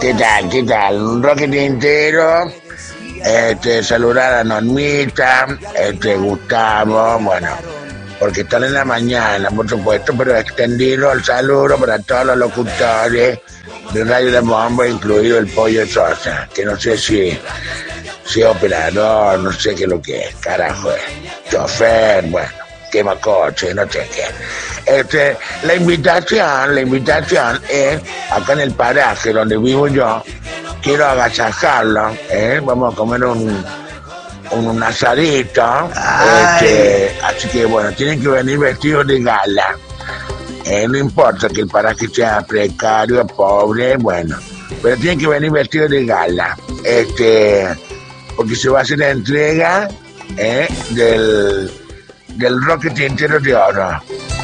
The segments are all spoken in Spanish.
¿Qué tal? ¿Qué tal? Un Roque Tintero, saludar a Normita, Gustavo, bueno, porque están en la mañana, por supuesto, pero extendido el saludo para todos los locutores de Radio La Bomba, incluido el Pollo Sosa, que no sé si es operador, no sé qué es lo que es, carajo, chofer, bueno, quema coche, no sé qué. La invitación es acá en el paraje donde vivo yo. Quiero agasajarlo, vamos a comer un asadito, así que bueno, tienen que venir vestidos de gala. No importa que el paraje sea precario, pobre, bueno, pero tienen que venir vestidos de gala, porque se va a hacer la entrega del Roque Tintero de Oro.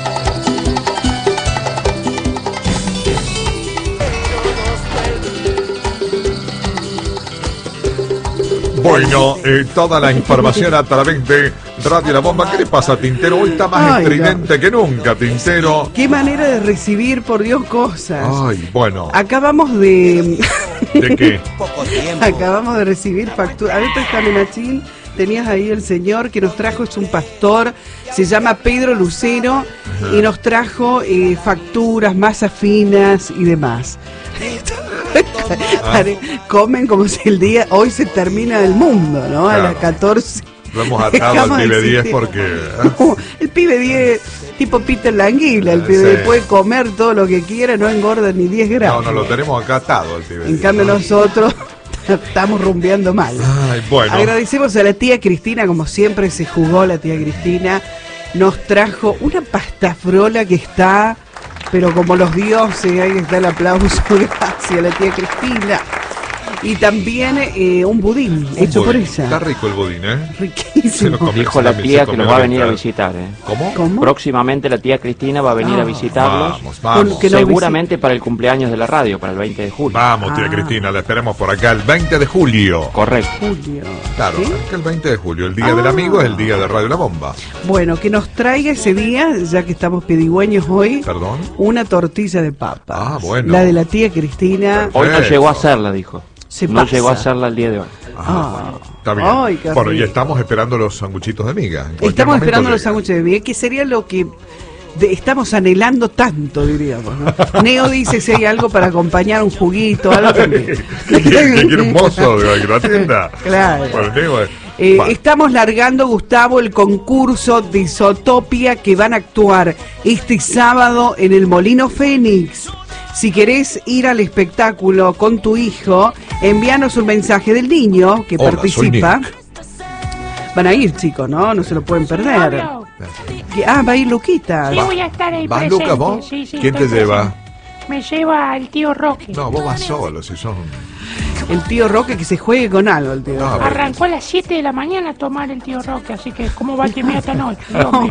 Bueno, toda la información a través de Radio La Bomba. ¿Qué le pasa, Tintero? Hoy está más estridente que nunca, Tintero. Qué manera de recibir, por Dios, cosas. Ay, bueno. Acabamos de... ¿De qué? Acabamos de recibir factura. A ver, préstame, Nachín. Tenías ahí el señor que nos trajo, es un pastor, se llama Pedro Lucero, y nos trajo facturas, masas finas y demás. Comen como si el día, hoy se termina el mundo, ¿no? Claro. A las 14. Lo hemos atado al pibe 10 porque... No, el pibe 10, tipo Peter Languila, el pibe puede comer todo lo que quiera, no engorda ni 10 gramos. No, lo tenemos acá atado al pibe 10. En cambio nosotros... Estamos rumbeando mal. Ay, bueno. Agradecemos a la tía Cristina, como siempre se jugó la tía Cristina. Nos trajo una pasta frola que está, pero como los dioses, ahí está el aplauso, gracias a la tía Cristina. Y también un budín hecho por ella. Está rico el budín, Riquísimo. Dijo la tía que nos va a venir a visitar, ¿Cómo? Próximamente la tía Cristina va a venir a visitarlos. Vamos. Seguramente para el cumpleaños de la radio, para el 20 de julio. Vamos, tía Cristina, la esperamos por acá el 20 de julio. Correcto. Julio. Claro, ¿Sí? que el 20 de julio, el día del amigo es el día de Radio La Bomba. Bueno, que nos traiga ese día, ya que estamos pedigüeños hoy, ¿Perdón? Una tortilla de papa. Ah, bueno. La de la tía Cristina. Hoy no llegó a hacerla, dijo. No llegó a hacerla el día de hoy. Bueno, está bien. Ay, bueno, y estamos esperando los sanguchitos de miga. Estamos esperando los sándwiches de miga, que sería lo que estamos anhelando tanto, diríamos, ¿no? Neo dice si hay algo para acompañar un juguito, algo también. ¿Qué quiere un mozo de la tienda? Claro. Bueno, Neo, Estamos largando, Gustavo, el concurso de Zootopia que van a actuar este sábado en el Molino Fénix. Si querés ir al espectáculo con tu hijo, envíanos un mensaje del niño que participa. Van a ir, chicos, ¿no? No se lo pueden perder. Va a ir Luquita. Sí, voy a estar ahí ¿Vas, presente. Lucas, vos? Sí, ¿Quién te lleva? Me lleva el tío Roque. No, vos vas solo, si son... El tío Roque, que se juegue con algo, el tío. Arrancó a las 7 de la mañana a tomar el tío Roque, así que ¿cómo va a terminar esta noche?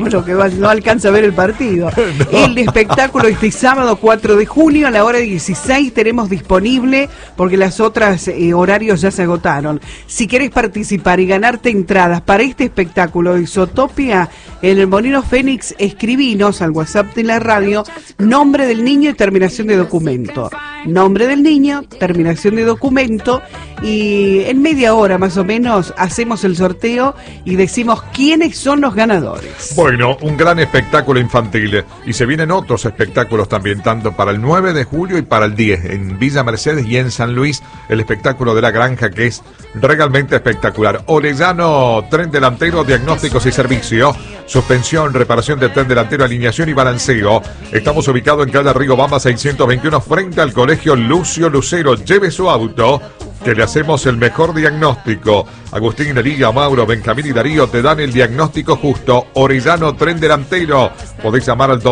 No alcanza a ver el partido. No. El espectáculo este sábado 4 de junio a la hora 16 tenemos disponible, porque las otras horarios ya se agotaron. Si querés participar y ganarte entradas para este espectáculo de Zootopia en el Molino Fénix, escribinos al WhatsApp de la radio, nombre del niño y terminación de documento. Nombre del niño, terminación de documento, y en media hora más o menos hacemos el sorteo y decimos quiénes son los ganadores. Bueno, un gran espectáculo infantil, y se vienen otros espectáculos también, tanto para el 9 de julio y para el 10, en Villa Mercedes y en San Luis, el espectáculo de la granja, que es realmente espectacular. Orellano, tren delantero, diagnósticos y servicio, suspensión, reparación del tren delantero, alineación y balanceo. Estamos ubicados en calle Río Bamba 621, frente al Colegio Lucio Lucero. Lleve su auto, que le hacemos el mejor diagnóstico. Agustín, Liga, Mauro, Benjamín y Darío te dan el diagnóstico justo. Orellano, tren delantero. Podéis llamar al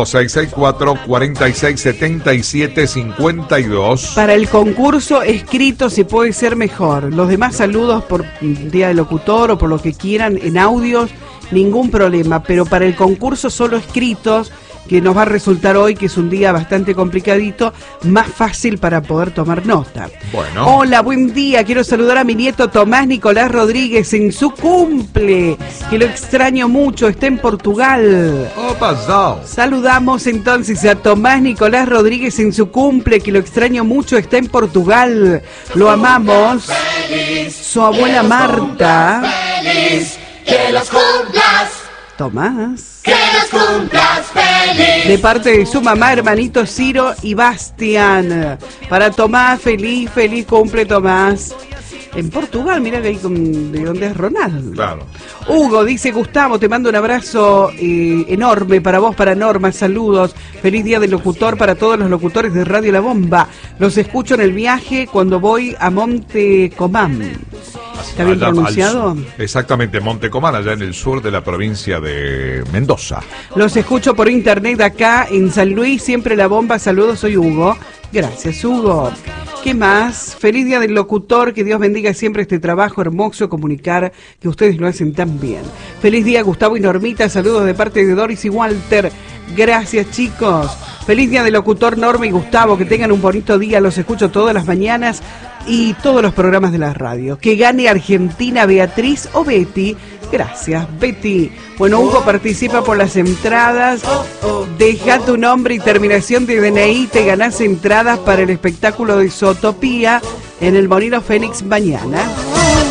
2664-4677-52. Para el concurso escrito se puede ser mejor. Los demás saludos por día del locutor o por lo que quieran en audios, ningún problema. Pero para el concurso solo escritos, que nos va a resultar hoy, que es un día bastante complicadito, más fácil para poder tomar nota. Bueno. Hola, buen día. Quiero saludar a mi nieto Tomás Nicolás Rodríguez en su cumple, que lo extraño mucho, está en Portugal. Oh, pasado. Saludamos entonces a Tomás Nicolás Rodríguez en su cumple, que lo extraño mucho, está en Portugal. Lo amamos. Su abuela Marta. Que los cumplas. Tomás. Que los cumplas feliz. De parte de su mamá, hermanito Ciro y Bastián. Para Tomás, feliz cumple Tomás. En Portugal, mira que ahí de donde es Ronaldo. Claro. Hugo dice, Gustavo, te mando un abrazo enorme para vos, para Norma, saludos. Feliz día del locutor para todos los locutores de Radio La Bomba. Los escucho en el viaje cuando voy a Monte Comán. ¿Está bien pronunciado? Exactamente, Montecomán, allá en el sur de la provincia de Mendoza. Los escucho por internet acá en San Luis, siempre La Bomba. Saludos, soy Hugo. Gracias, Hugo. ¿Qué más? Feliz día del locutor, que Dios bendiga siempre este trabajo hermoso, comunicar, que ustedes lo hacen tan bien. Feliz día, Gustavo y Normita, saludos de parte de Doris y Walter. Gracias, chicos. Feliz día del locutor, Norma y Gustavo, que tengan un bonito día, los escucho todas las mañanas y todos los programas de la radio. Que gane Argentina, Beatriz o Betty. Gracias, Betty. Bueno, Hugo participa por las entradas. Deja tu nombre y terminación de DNI, te ganás entradas para el espectáculo de Zootopía en el Molino Fénix mañana.